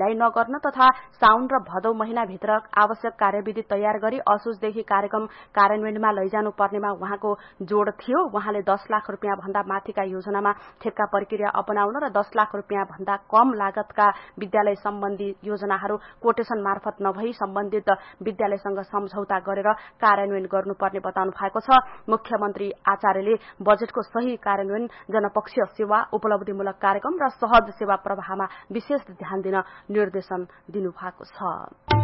ढिलाइ नगर्न तथा साउन र भदौ महिनाभित्र आवश्यक कार्यविधि तयार गरी असोजदेखि कार्यक्रम कार्यान्वयनमा लैजानु पर्नेमा उहाँको जोड़ थियो। उहाँले 10 लाख रुपियाँ भन्दा माथिका योजनामा ठेक्का प्रक्रिया अपनाउन र 10 लाख रुपियाँ भन्दा कम लागतका विद्यालय सम्बन्धी योजनाहरू कोटेशन मार्फत नभई सम्बन्धित विद्यालयसँग सम्झौता गरेर कार्यान्वयन गर्नुपर्ने बताउनु भएको छ। मुख्यमन्त्री आचार्यले बजेटको सही कार्यान्वयन, जनपक्षीय सेवा, उपलब्धिमूलक कार्यक्रम र सहज सेवा प्रवाहमा विशेष ध्यान दिन निर्देशन दिनुभएको छ।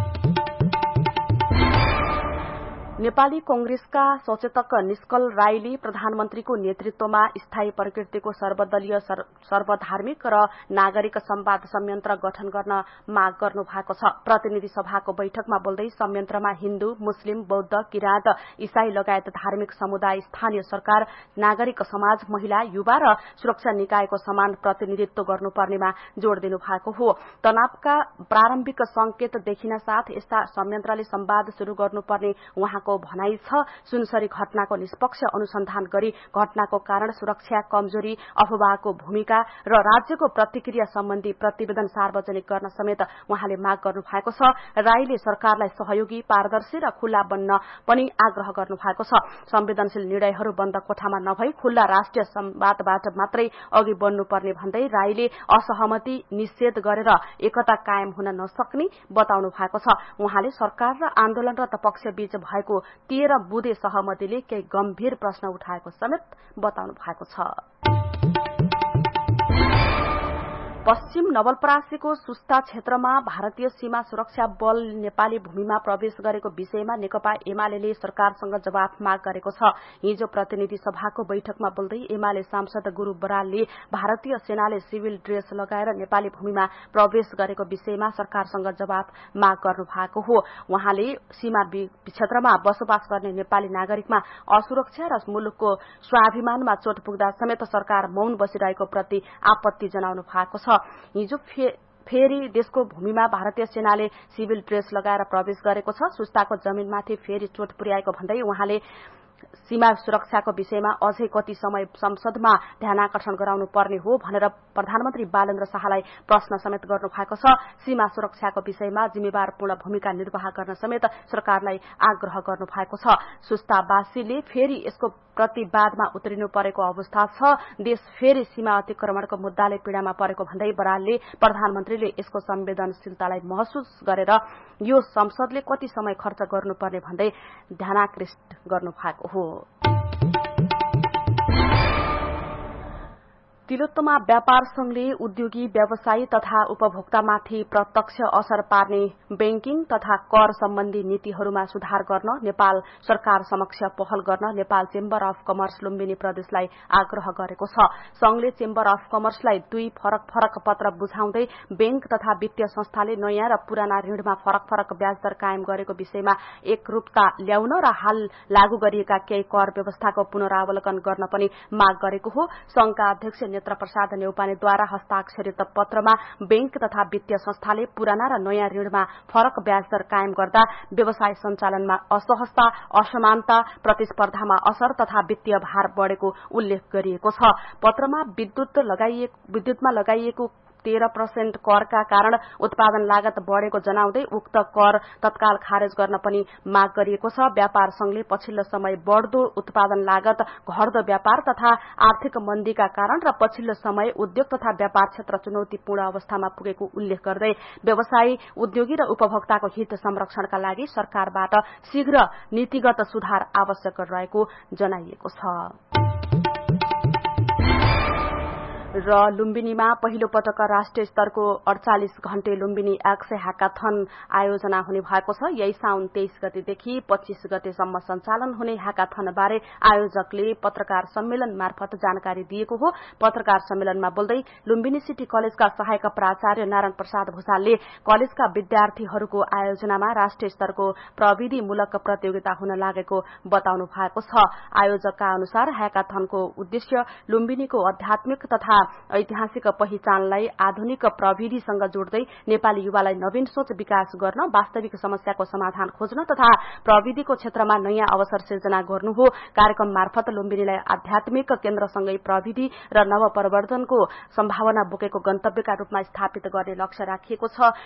नेपाली कांग्रेसका सचेतक निष्कल राईले प्रधानमन्त्रीको नेतृत्वमा स्थायी प्रकृतिको सर्वदलीय सर्वधार्मिक र नागरिक संवाद संयन्त्र गठन गर्न माग गर्नु भएको छ। प्रतिनिधि सभाको बैठकमा बोल्दै संयन्त्रमा हिन्दू, मुस्लिम, बौद्ध, किराँत, ईसाई लगायत धार्मिक समुदाय, स्थानीय सरकार, नागरिक समाज, महिला, युवा र सुरक्षा निकायको समान प्रतिनिधित्व गर्नुपर्नेमा जोड़ दिनु भएको हो। तनावका प्रारम्भिक संकेत देखिन साथ यस्ता संयन्त्रले संवाद शुरू गर्नुपर्ने उहाँको भनाई छ। सुनसरी घटनाको निष्पक्ष अनुसन्धान गरी घटनाको कारण, सुरक्षा, कमजोरी, अफवाहको भूमिका र राज्यको प्रतिक्रिया सम्बन्धी प्रतिवेदन सार्वजनिक गर्न समेत उहाँले माग गर्नु भएको छ। राईले सरकारलाई सहयोगी, पारदर्शी र खुल्ला बन्न पनि आग्रह गर्नु भएको छ। संवेदनशील निर्णयहरू बन्द कोठामा नभई खुल्ला राष्ट्रिय संवादबाट मात्रै अघि बढ्नुपर्ने भन्दै राईले असहमति निषेध गरेर एकता कायम हुन नसक्ने बताउनु भएको छ। उहाँले सरकार र आन्दोलनरत पक्षबीच भएको 13 बुँदे सहमतिले केही गम्भीर प्रश्न उठाएको समेत बताउनु भएको छ। पश्चिम नवलपरासीको सुस्ता क्षेत्रमा भारतीय सीमा सुरक्षा बल नेपाली भूमिमा प्रवेश गरेको विषयमा नेकपा एमाले सरकारसँग जवाफ माग गरेको छ। हिजो प्रतिनिधि सभाको बैठकमा बोल्दै एमाले सांसद गुरू बरालले भारतीय सेनाले सिभिल ड्रेस लगाएर नेपाली भूमिमा प्रवेश गरेको विषयमा सरकारसँग जवाफ माग गर्नु भएको हो। उहाँले सीमा क्षेत्रमा बसोबास गर्ने नेपाली नागरिकमा असुरक्षा र मुलुकको स्वाभिमानमा चोट पुग्दा समेत सरकार मौन बसिरहेको प्रति आपत्ति जनाउनु भएको छ। हिजो फेरि देशको भूमिमा भारतीय सेनाले सिभिल ड्रेस लगाएर प्रवेश गरेको छ। सुस्ताको जमिनमाथि फेरि चोट पुर्याएको भन्दै उहाँले सीमा सुरक्षाको विषयमा अझै कति समय संसदमा ध्यानाकर्षण गराउनु पर्ने हो भनेर प्रधानमन्त्री बालेन्द्र शाहलाई प्रश्न समेत गर्नु भएको छ। सीमा सुरक्षाको विषयमा जिम्मेवारपूर्ण भूमिका निर्वाह गर्न समेत सरकारलाई आग्रह गर्नु भएको छ। सुस्तावासीले फेरि यसको प्रतिवादमा उत्रिनु परेको अवस्था छ। देश फेरि सीमा अतिक्रमणको मुद्दाले पीड़ामा परेको भन्दै बरालले प्रधानमन्त्रीले यसको संवेदनशीलतालाई महसुस गरेर यो संसदले कति समय खर्च गर्नुपर्ने भन्दै ध्यानाकृष्ट गर्नु भएको हो। तिलोत्तमा व्यापार संघले उद्योगी, व्यवसायी तथा उपभोक्तामाथि प्रत्यक्ष असर पार्ने बैंकिङ तथा कर सम्बन्धी नीतिहरूमा सुधार गर्न नेपाल सरकार समक्ष पहल गर्न Nepal chamber of commerce Lumbini प्रदेशलाई आग्रह गरेको छ। संघले चेम्बर अफ कमर्सलाई 2 फरक पत्र बुझाउँदै बैंक तथा वित्तीय संस्थाले नयाँ र पुराना ऋणमा फरक ब्याज दर कायम गरेको विषयमा एकरूपता ल्याउन र हाल लागू गरिएका केही कर व्यवस्थाको पुनरावलोकन गर्न पनि माग गरेको हो। संघका अध्यक्ष नेत्र प्रसाद नेउपानेद्वारा हस्ताक्षरित पत्रमा बैंक तथा वित्तीय संस्थाले पुराना र नयाँ ऋणमा फरक ब्याज दर कायम गर्दा व्यवसाय सञ्चालनमा असहजता, असमानता, प्रतिस्पर्धामा असर तथा वित्तीय भार बढ़ेको उल्लेख गरिएको छ। पत्रमा विद्युतमा लगाइएको 13% करका कारण उत्पादन लागत बढ़ेको जनाउँदै उक्त कर तत्काल खारेज गर्न पनि माग गरिएको छ। व्यापार संघले पछिल्लो समय बढ़दो उत्पादन लागत, घट्दो व्यापार तथा आर्थिक मन्दीका कारण र पछिल्लो समय उद्योग तथा व्यापार क्षेत्र चुनौतीपूर्ण अवस्थामा पुगेको उल्लेख गर्दै व्यवसायी, उद्योगी र उपभोक्ताको हित संरक्षणका लागि सरकारबाट शीघ्र नीतिगत सुधार आवश्यक रहेको जनाइएको छ। र लुम्बिनीमा पहिलो पटक राष्ट्रिय स्तरको 48 घण्टे लुम्बिनी एक्स ह्याकाथन आयोजना हुने भएको छ। यही साउन 23 गतेदेखि 25 गतेसम्म सञ्चालन हुने ह्याकाथन बारे आयोजकले पत्रकार सम्मेलन मार्फत जानकारी दिएको हो। पत्रकार सम्मेलनमा बोल्दै लुम्बिनी सिटी कलेजका सहायक प्राचार्य नारायण प्रसाद भूषालले कलेजका विद्यार्थीहरूको आयोजनामा राष्ट्रिय स्तरको प्रविधिमूलक प्रतियोगिता हुन लागेको बताउनु भएको छ। आयोजकका अनुसार ह्याकाथनको उद्देश्य लुम्बिनीको आध्यात्मिक तथा ऐतिहासिक पहिचानलाई आधुनिक प्रविधिसँग जोड्दै नेपाली युवालाई नवीन सोच विकास गर्न, वास्तविक समस्याको समाधान खोज्न तथा प्रविधिको क्षेत्रमा नयाँ अवसर सिर्जना गर्नु हो। कार्यक्रम मार्फत लुम्बिनीलाई आध्यात्मिक केन्द्रसँगै प्रविधि र नवप्रवर्धनको सम्भावना बोकेको गन्तव्यका रूपमा स्थापित गर्ने लक्ष्य राखिएको छ।